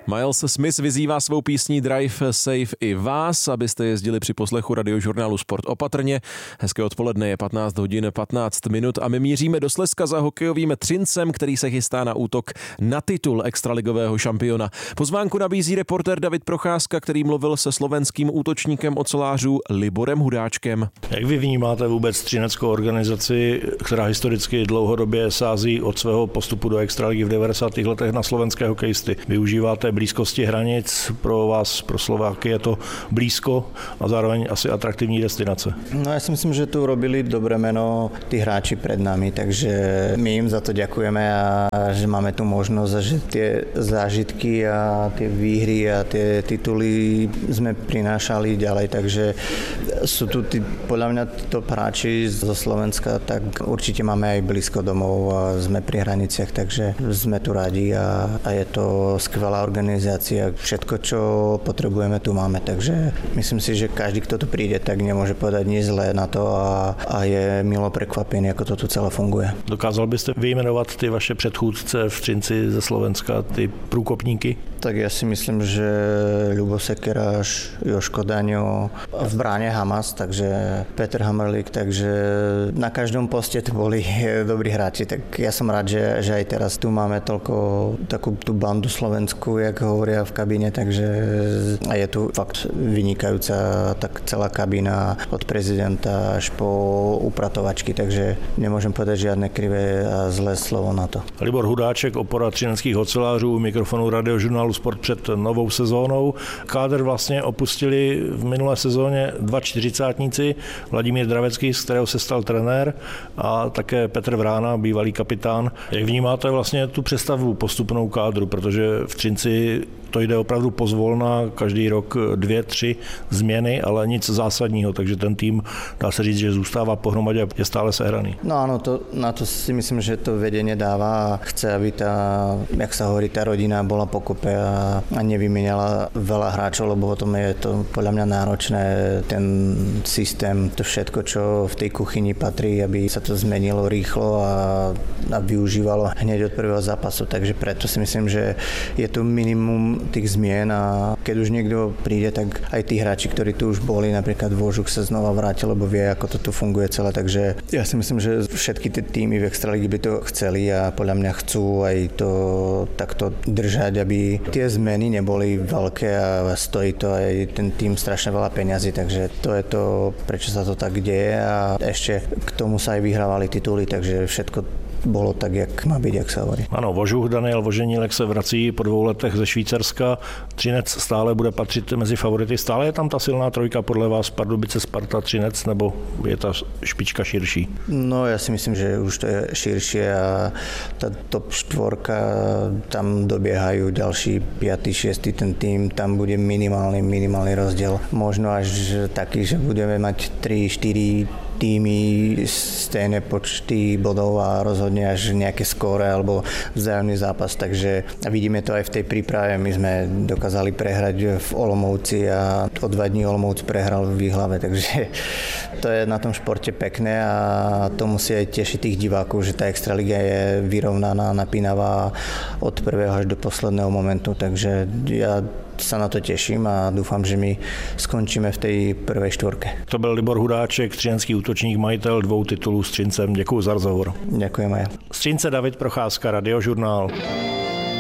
Miles Smith vyzývá svou písní Drive Safe i vás, abyste jezdili při poslechu radiožurnálu Sport opatrně. Hezké odpoledne, je 15 hodin 15 minut a my míříme do Slezska za hokejovým Třincem, který se chystá na útok na titul extraligového šampiona. Pozvánku nabízí reportér David Procházka, který mluvil se slovenským útočníkem ocelářů Liborem Hudáčkem. Jak vy vnímáte vůbec třineckou organizaci, která historicky dlouhodobě sází od svého postupu do extraligy v 90. letech na slovenské hokejisty? Využíváte blízkosti hranic, pro vás, pro Slováky je to blízko a zároveň asi atraktivní destinace? No ja si myslím, že tu robili dobré meno tí hráči pred nami, takže my im za to ďakujeme a že máme tu možnosť a že tie zážitky a tie výhry a tie tituly sme prinášali ďalej, takže sú tu podľa mňa top hráči zo Slovenska, tak určite máme aj blízko domov a sme pri hraniciach, takže sme tu radi a je to skvelá organizácia. Všetko, čo potrebujeme, tu máme, takže myslím si, že každý, kto tu príde, tak nemôže povedať nič zlé na to a je milo prekvapený, ako to tu celé funguje. Dokázal byste vyjmenovat ty vaše předchůdce v Třinci ze Slovenska, ty průkopníky? Tak ja si myslím, že Ľubo Sekeráš, Joško Daňo, v bráne Hamas, takže Peter Hamrlík, takže na každom poste tu boli dobrí hráči, tak ja som rád, že aj teraz tu máme toľko takú tú bandu slovenskú, jak hovoria v kabíne, takže a je tu fakt vynikajúca tak celá kabína od prezidenta až po upratovačky, takže nemôžem povedať žiadne krivé a zlé slovo na to. Libor Hudáček, opora třineckých ocelářů, mikrofonu radiožurnálu Sport před novou sezónou. Kádr vlastně opustili v minulé sezóně dva čtyřicátníci, Vladimír Dravecký, z kterého se stal trenér, a také Petr Vrána, bývalý kapitán. Jak vnímáte vlastně tu přestavu postupnou kádru, protože v Třinci to jde opravdu pozvolna, každý rok 2-3 změny, ale nic zásadního, takže ten tým, dá se říct, že zůstává pohromadě a je stále sehraný. No áno, na to si myslím, že to vedenie dáva a chce, aby tá, jak sa hovorí, tá rodina bola pokope a nevymieniala veľa hráčov, lebo potom je to podľa mňa náročné, ten systém, to všetko, čo v tej kuchyni patrí, aby sa to zmenilo rýchlo a využívalo hneď od prvého zápasu, takže preto si myslím, že je to minimum tých zmien a keď už niekto príde, tak aj tí hráči, ktorí tu už boli, napríklad Vožuk sa znova vrátil, lebo vie, ako to tu funguje celé, takže ja si myslím, že všetky tie týmy v extralíge by to chceli a podľa mňa chcú aj to takto držať, aby tie zmeny neboli veľké a stojí to aj ten tým strašne veľa peňazí, takže to je to, prečo sa to tak deje a ešte k tomu sa aj vyhrávali tituly, takže všetko bolo tak, jak má byť, jak sa hovorí. Ano, Vožuch Daniel Voženílek se vrací po 2 letech ze Švýcarska. Třinec stále bude patřit mezi favority. Stále je tam ta silná trojka podle vás, Pardubice, Sparta, Třinec, nebo je ta špička širší? No, ja si myslím, že už to je širšie a tá top 4, tam dobiehajú ďalší 5., 6. ten tým, tam bude minimálny rozdiel. Možno až taký, že budeme mať 3-4 týmy stejné počty bodov a rozhodne až nejaké skóre alebo vzájomný zápas, takže vidíme to aj v tej príprave. My sme dokázali prehrať v Olomouci a o 2 dní Olomouc prehral v Jihlave, takže to je na tom športe pekné a to musí aj tešiť tých divákov, že tá extraliga je vyrovnaná, napínavá od prvého až do posledného momentu, takže ja sa na to teším a dúfam, že my skončíme v tej prvej štvorke. To byl Libor Hudáček, třinecký útočník, majitel 2 titulů s Třincem. Děkuji za rozhovor. Ďakujem aj. Z Třince David Procházka, Radiožurnál.